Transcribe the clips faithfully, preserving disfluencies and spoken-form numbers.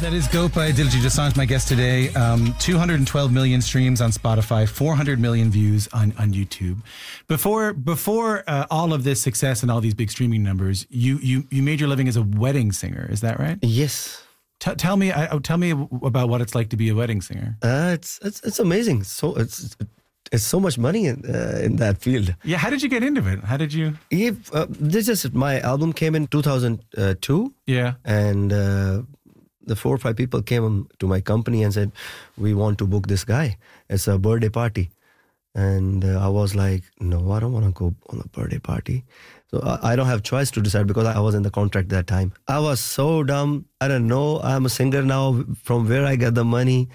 That is Goat by Diljit Dosanjh, my guest today. Um, two hundred twelve million streams on Spotify, four hundred million views on, on YouTube. Before before uh, all of this success and all these big streaming numbers, you you you made your living as a wedding singer. Is that right? Yes. T- tell me, uh, tell me about what it's like to be a wedding singer. Uh, it's it's it's amazing. So it's it's so much money in uh, in that field. Yeah. How did you get into it? How did you? Yeah, uh, this is my album came in two thousand two. Yeah. And. Uh, The four or five people came to my company and said, we want to book this guy. It's a birthday party. And uh, I was like, no, I don't want to go on a birthday party. So I, I don't have choice to decide because I was in the contract that time. I was so dumb. I don't know. I'm a singer now. From where I get the money.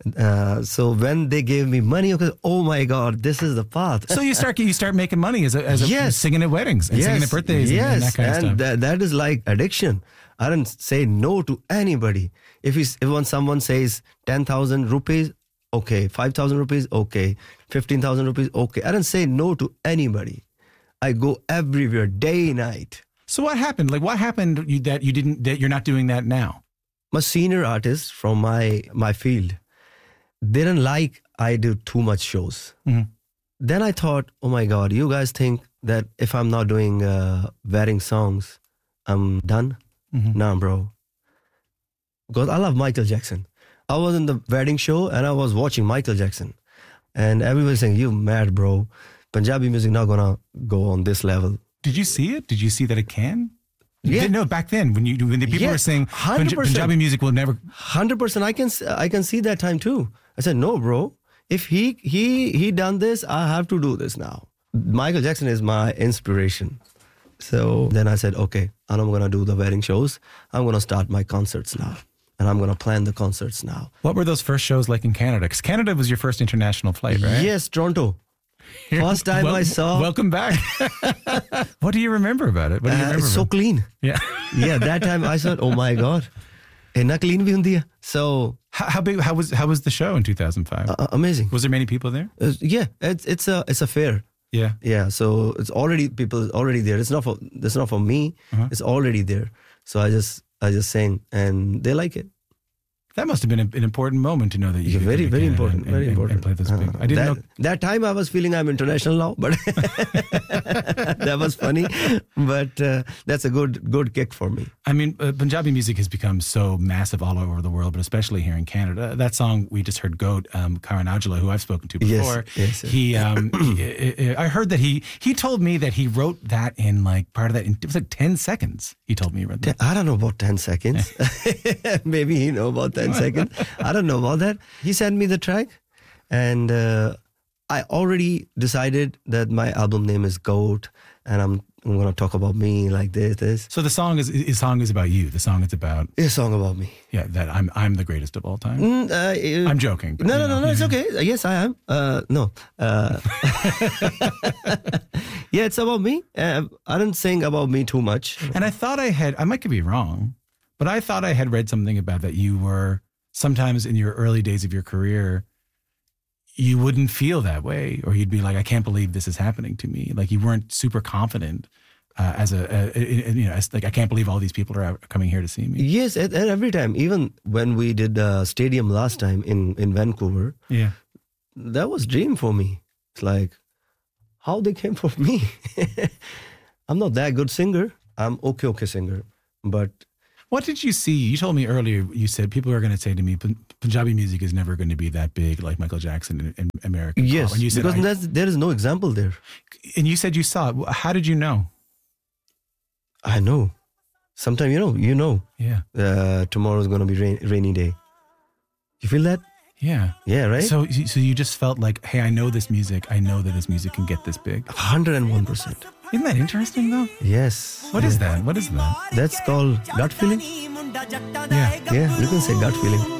Uh, so when they gave me money, okay, oh my God, this is the path. So you start you start making money as a, as a yes. singing at weddings and yes. singing at birthdays yes. and, and that kind and of stuff. That, that is like addiction. I don't say no to anybody. If he's, if when someone says ten thousand rupees, okay. five thousand rupees, okay. fifteen thousand rupees, okay. I don't say no to anybody. I go everywhere, day, night. So what happened? Like what happened you, that you didn't, that you're not doing that now? My senior artists from my, my field, they didn't like I do too much shows. Mm-hmm. Then I thought, oh my God, you guys think that if I'm not doing uh, wedding songs, I'm done? Mm-hmm. Nah, bro. Because I love Michael Jackson. I was in the wedding show and I was watching Michael Jackson. And everyone saying, you mad, bro. Punjabi music not gonna go on this level. Did you see it? Did you see that it can? Yeah. No, back then when you when the people yeah, were saying Punj- Punjabi music will never. one hundred percent. I can I can see that time too. I said, no, bro. If he he he done this, I have to do this now. Michael Jackson is my inspiration. So then I said, okay, and I'm going to do the wedding shows. I'm going to start my concerts now. And I'm going to plan the concerts now. What were those first shows like in Canada? Because Canada was your first international flight, right? Yes, Toronto. First time well, I saw. Welcome back. What do you remember about it? What do you Uh, remember? it's so clean. Yeah. Yeah, that time I said, oh my God. Inna clean bhi hundi hai. So. How, how big, how was, how was the show in two thousand five? Uh, amazing. Was there many people there? Uh, yeah, it's, it's a, it's a fair. Yeah. Yeah. So it's already people already there. It's not for it's not for me. Uh-huh. It's already there. So I just I just sang and they like it. That must have been a, an important moment to know that you yeah, could very very important, and, very and, important. And play this uh, big. I didn't that, know that time I was feeling I'm international now, but that was funny. But uh, that's a good good kick for me. I mean, uh, Punjabi music has become so massive all over the world, but especially here in Canada. That song we just heard, "Goat," um, Karan Aujla, who I've spoken to before. Yes, yes, he, um, he, I heard that he he told me that he wrote that in like part of that. In, it was like ten seconds. He told me he wrote that. I don't know about ten seconds. Maybe he know about ten seconds. I don't know about that. He sent me the track, and uh, I already decided that my album name is Goat, and I'm I'm gonna talk about me like this, this. So the song is the song is about you. The song is about it's a song about me. Yeah, that I'm I'm the greatest of all time. Mm, uh, I'm joking. But, no, no, no, no. It's okay. Yes, I am. Uh, no. Uh, yeah, it's about me. Uh, I don't sing about me too much. And I thought I had. I might be wrong, but I thought I had read something about that you were. Sometimes in your early days of your career, you wouldn't feel that way, or you'd be like, I can't believe this is happening to me. Like you weren't super confident uh, as a, a, a, you know, as like, I can't believe all these people are coming here to see me. Yes, and every time, even when we did uh, Stadium last time in, in Vancouver, yeah, that was dream for me. It's like, how they came for me. I'm not that good singer. I'm okay, okay singer, but what did you see? You told me earlier, you said people are going to say to me, Punjabi music is never going to be that big like Michael Jackson in, in American yes, pop. And you said, because that's, there is no example there. And you said you saw it. How did you know? I know. Sometimes you know, you know. Yeah. Uh, tomorrow is going to be rain, rainy day. You feel that? Yeah. Yeah, right? So, so you just felt like, hey, I know this music. I know that this music can get this big. one hundred one percent. Isn't that interesting, though? Yes. What yeah. is that? What is that? That's called gut feeling. Yeah. Yeah, you can say gut feeling.